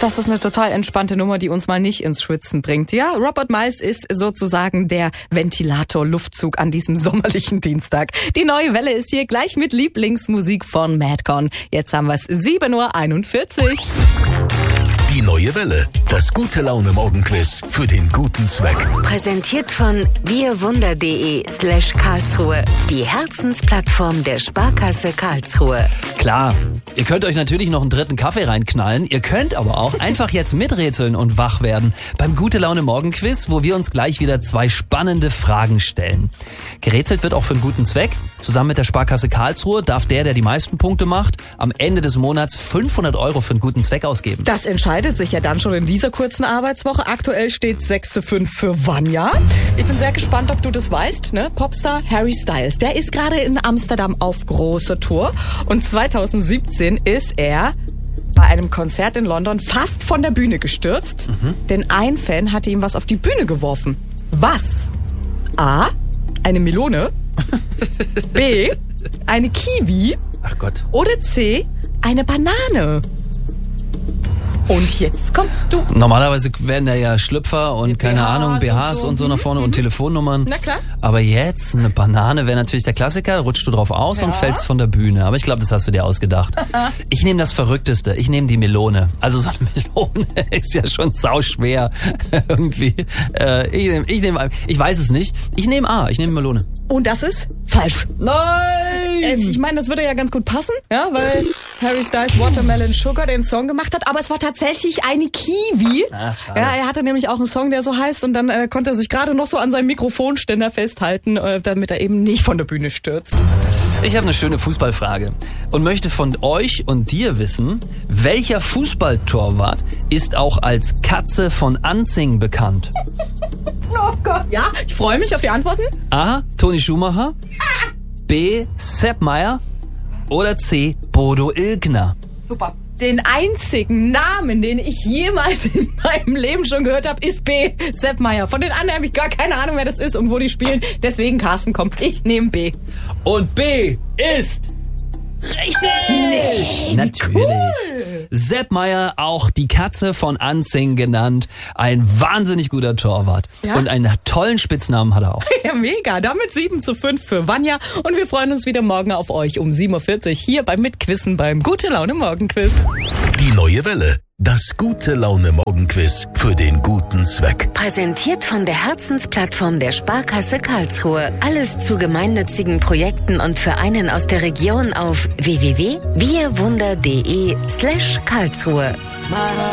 Das ist eine total entspannte Nummer, die uns mal nicht ins Schwitzen bringt. Ja, Robert Miles ist sozusagen der Ventilator-Luftzug an diesem sommerlichen Dienstag. Die neue Welle ist hier gleich mit Lieblingsmusik von Madcon. Jetzt haben wir es 7:41 Uhr. Die neue Welle, das Gute-Laune-Morgenquiz für den guten Zweck. Präsentiert von wirwunder.de/Karlsruhe, die Herzensplattform der Sparkasse Karlsruhe. Klar, ihr könnt euch natürlich noch einen dritten Kaffee reinknallen. Ihr könnt aber auch einfach jetzt miträtseln und wach werden beim Gute-Laune-Morgenquiz, wo wir uns gleich wieder 2 spannende Fragen stellen. Gerätselt wird auch für einen guten Zweck. Zusammen mit der Sparkasse Karlsruhe darf der die meisten Punkte macht, am Ende des Monats 500 € für einen guten Zweck ausgeben. Das entscheidet sich ja dann schon in dieser kurzen Arbeitswoche. Aktuell steht 6:5 für Vanya. Ich bin sehr gespannt, ob du das weißt, ne? Popstar Harry Styles, der ist gerade in Amsterdam auf großer Tour. Und 2017 ist er bei einem Konzert in London fast von der Bühne gestürzt, denn ein Fan hatte ihm was auf die Bühne geworfen. Was? A, eine Melone, B, eine Kiwi, Ach Gott. oder C, eine Banane. Und jetzt kommst du. Normalerweise werden da ja Schlüpfer und keine Ahnung, BHs und so nach vorne und Telefonnummern. Na klar. Aber jetzt eine Banane wäre natürlich der Klassiker, da rutschst du drauf aus und fällst von der Bühne. Aber ich glaube, das hast du dir ausgedacht. Ich nehme das Verrückteste, ich nehme die Melone. Also so eine Melone ist ja schon sauschwer irgendwie. Ich weiß es nicht. Ich nehme A, ich nehme Melone. Und das ist falsch. Nein! Ich meine, das würde ja ganz gut passen, ja, weil Harry Styles Watermelon Sugar den Song gemacht hat, aber es war tatsächlich eine Kiwi. Ach, schade. Ja, er hatte nämlich auch einen Song, der so heißt, und dann konnte er sich gerade noch so an seinem Mikrofonständer festhalten, damit er eben nicht von der Bühne stürzt. Ich habe eine schöne Fußballfrage und möchte von euch und dir wissen, welcher Fußballtorwart ist auch als Katze von Anzing bekannt? Oh Gott. Ja, ich freue mich auf die Antworten. A. Toni Schumacher, B. Sepp Maier oder C. Bodo Illgner? Super. Den einzigen Namen, den ich jemals in meinem Leben schon gehört habe, ist B. Sepp Maier. Von den anderen habe ich gar keine Ahnung, wer das ist und wo die spielen. Deswegen, Carsten, komm, ich nehme B. Und B ist richtig! Nee, natürlich. Cool. Sepp Maier, auch die Katze von Anzing genannt. Ein wahnsinnig guter Torwart. Ja? Und einen tollen Spitznamen hat er auch. Ja, mega. Damit 7:5 für Vanya. Und wir freuen uns wieder morgen auf euch um 7:40 Uhr hier beim Mitquissen beim Gute-Laune-Morgenquiz. Die neue Welle, das Gute-Laune-Morgenquiz für den guten Zweck. Präsentiert von der Herzensplattform der Sparkasse Karlsruhe. Alles zu gemeinnützigen Projekten und Vereinen aus der Region auf www.wirwunder.de/Karlsruhe.